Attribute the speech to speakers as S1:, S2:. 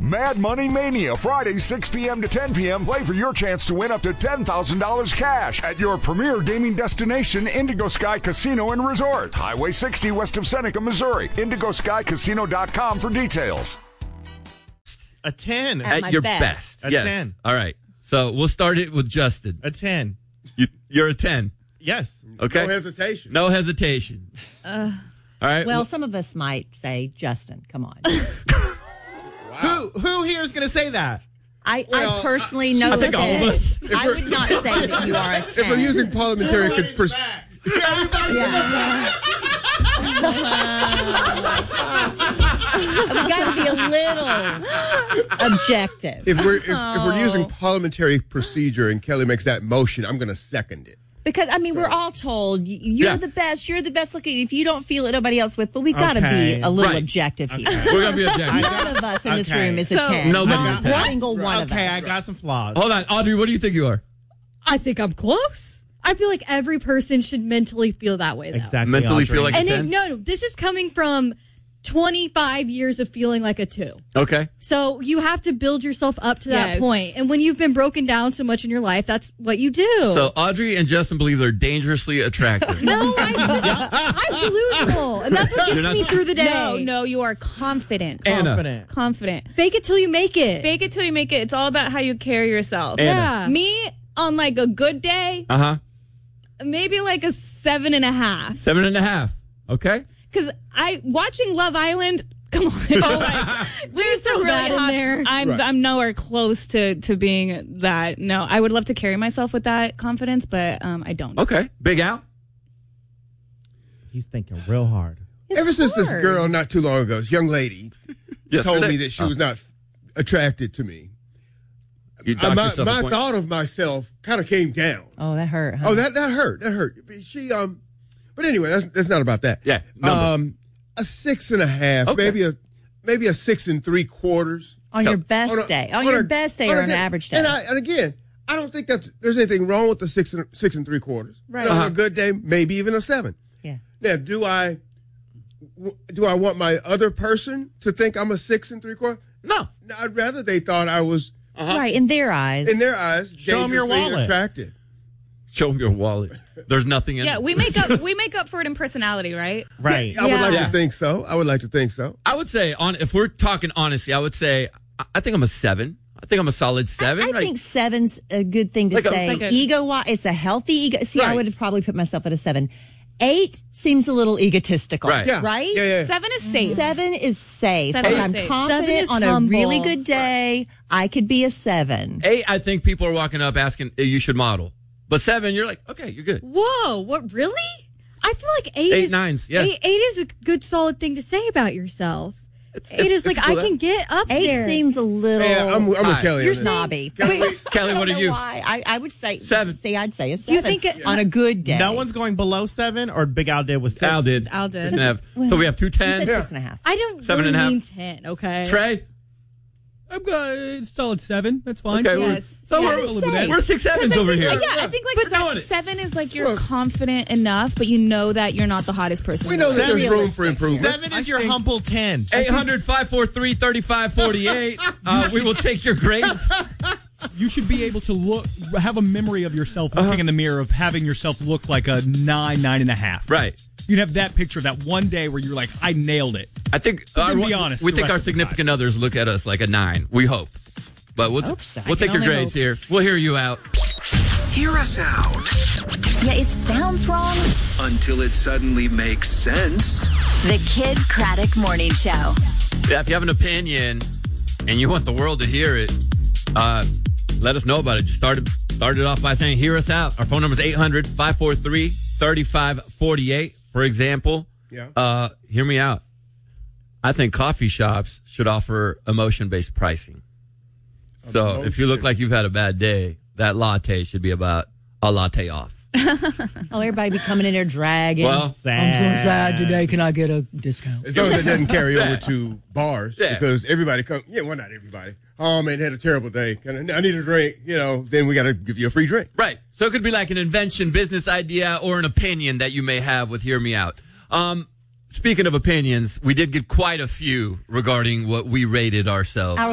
S1: Mad Money Mania, Friday, 6 p.m. to 10 p.m. Play for your chance to win up to $10,000 cash at your premier gaming destination, Indigo Sky Casino and Resort. Highway 60 west of Seneca, Missouri. IndigoSkyCasino.com for details.
S2: A 10.
S3: At your best.
S2: A
S3: yes.
S2: 10.
S3: All right. So we'll start it with Justin.
S2: A 10.
S3: You're a 10.
S2: Yes.
S3: Okay.
S4: No hesitation.
S3: No hesitation. All right.
S5: Well, some of us might say, Justin, come on.
S2: Who here is going to say that?
S5: I personally know
S3: I think all of us.
S5: I would not say that you are a 10.
S4: If we're using parliamentary
S5: we got to be a little objective.
S4: if we're using parliamentary procedure and Kelly makes that motion, I'm going to second it.
S5: Because, I mean, we're all told you're the best. You're the best looking. If you don't feel it, nobody else with. But we got to be a little objective here.
S3: We're going to be objective.
S5: None of us in this room is a 10.
S3: Nobody's
S5: Not
S3: a 10.
S5: a single one of us.
S2: Okay, I got some flaws.
S3: Hold on. Audrey, what do you think you are?
S6: I think I'm close. I feel like every person should mentally feel that way, though.
S2: Exactly.
S3: Mentally
S2: Audrey.
S3: feel like a
S6: And
S3: 10?
S6: no, this is coming from 25 years of feeling like a 2.
S3: Okay.
S6: So you have to build yourself up to that
S7: Yes.
S6: point. And when you've been broken down so much in your life, that's what you do.
S3: So Audrey and Justin believe they're dangerously attractive.
S6: No, I'm delusional. And that's what gets me through the day.
S7: No, you are confident.
S3: Anna.
S7: Confident.
S6: Fake it till you make it.
S7: Fake it till you make it. It's all about how you carry yourself.
S6: Yeah.
S7: Me, on like a good day,
S3: Uh-huh.
S7: maybe like a 7.5.
S3: 7.5. Okay.
S7: Because watching Love Island, come on.
S6: When you throw that in there.
S7: I'm nowhere close to being that. No, I would love to carry myself with that confidence, but I don't.
S3: Okay. Big Al?
S2: He's thinking real hard.
S4: Ever since this girl not too long ago, this young lady, told me that she was not attracted to me,
S3: You docked
S4: my
S3: yourself a point.
S4: thought of myself kind of came down.
S5: Oh, that hurt, huh?
S4: Oh, that hurt. That hurt. She but anyway, that's not about that.
S3: Yeah. Number.
S4: A 6.5,
S3: Okay.
S4: maybe a 6 3/4.
S5: On your best day. On your best day or on an average day.
S4: And again, I don't think there's anything wrong with the 6 3/4.
S7: Right.
S4: On a good day, maybe even a 7.
S5: Yeah.
S4: Now, do I want my other person to think I'm a 6 3/4?
S3: No.
S4: No, I'd rather they thought I was,
S5: Right, in their eyes.
S4: Show
S2: them your
S4: dangerously
S2: wallet.
S4: attracted.
S3: Show them your wallet. There's nothing in
S7: Yeah,
S3: it.
S7: we make up for it in personality, right?
S2: Right.
S4: I would like
S3: Yeah.
S4: to think so.
S3: I would say, if we're talking honesty, I would say, I think I'm a 7. I think I'm a solid 7.
S5: I
S3: right?
S5: think 7's a good thing to
S3: Like a-
S5: say.
S7: like a-
S5: Ego-wise, it's a healthy ego. See, I
S3: Right.
S5: would probably put myself at a 7. 8 seems a little egotistical.
S3: Right.
S4: Yeah.
S5: Right?
S4: Yeah.
S7: 7 is safe.
S5: 7 is safe.
S7: Seven
S5: If
S7: is
S5: I'm
S7: safe.
S5: confident
S6: 7 is
S5: on a
S6: humble.
S5: really good day, I could be a 7.
S3: 8, I think people are walking up asking, you should model. But 7, you're like, okay, you're good.
S6: Whoa, what, really? I feel like 8
S3: 8,
S6: is...
S3: 9s, yeah.
S6: 8 is a good, solid thing to say about yourself. 8 is like, I can get up
S5: 8
S6: there.
S5: seems a little...
S4: Yeah, I'm with Kelly.
S5: You're
S4: on that.
S5: snobby.
S3: Kelly,
S5: I
S3: what
S5: don't
S3: are
S5: know
S3: you?
S5: why. I would say
S3: 7.
S5: I'd say a 7.
S6: Do you think
S5: on a good day?
S2: No one's going below 7, or Big Al did with 6?
S3: Al did.
S7: Al did.
S3: 6.5. So we have 2
S5: You said
S3: 10s.
S5: 6.5.
S6: I don't
S3: 7
S6: really
S3: and a half.
S6: mean 10, okay?
S3: Trey?
S8: I'm good. Solid 7. That's fine.
S3: Okay,
S7: Yes.
S3: we're 6 sevens over here.
S7: Yeah, I think like
S3: doing it.
S7: 7 is like you're confident enough, but you know that you're not the hottest person.
S4: We
S7: in the
S4: know
S7: world.
S4: that there's room for
S5: Realistic.
S4: improvement.
S2: 7 is your humble 10.
S3: 800-543-3548. We will take your grades.
S8: You should be able to have a memory of yourself looking in the mirror of having yourself look like a 9, 9.5.
S3: Right.
S8: You'd have that picture of that one day where you're like, I nailed it.
S3: I think
S8: But then be honest,
S3: we
S8: the
S3: think our
S8: rest of the
S3: significant others look at us like a 9. We hope. But we'll
S5: Hope so.
S3: we'll
S5: I
S3: take
S5: can
S3: your
S5: only
S3: grades
S5: hope.
S3: here. We'll hear you out.
S9: Hear us out
S10: Yeah, it sounds wrong.
S9: until it suddenly makes sense.
S10: The Kid Craddock Morning Show.
S3: Yeah, if you have an opinion and you want the world to hear it, let us know about it. Just start it off by saying, hear us out. Our phone number is 800-543-3548. For example, hear me out. I think coffee shops should offer emotion-based pricing. So if you look like you've had a bad day, that latte should be about a latte off.
S5: Oh, everybody be coming in there dragging.
S3: Well,
S5: I'm so sad today. Can I get a discount?
S4: As long as it doesn't carry over to bars,
S3: Yeah.
S4: because everybody comes. Yeah, well, not everybody. Oh man, had a terrible day. I need a drink. Then we got to give you a free drink.
S3: Right. So it could be like an invention, business idea, or an opinion that you may have with Hear Me Out. Speaking of opinions, we did get quite a few regarding what we rated ourselves.